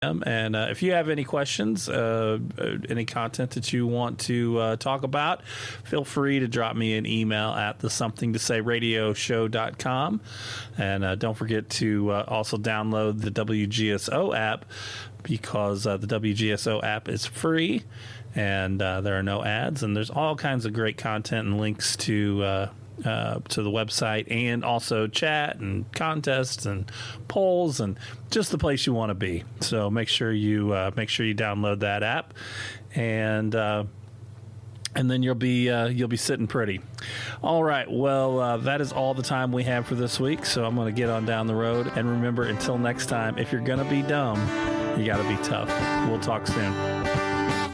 And if you have any questions, any content that you want to talk about, feel free to drop me an email at the somethingtosay.radioshow.com. And don't forget to also download the WGSO app, because the WGSO app is free and there are no ads. And there's all kinds of great content and links to the website, and also chat and contests and polls, and just the place you want to be. So make sure you download that app, and then you'll be sitting pretty. All right. Well, that is all the time we have for this week. So I'm going to get on down the road. And remember, until next time, if you're going to be dumb, you got to be tough. We'll talk soon.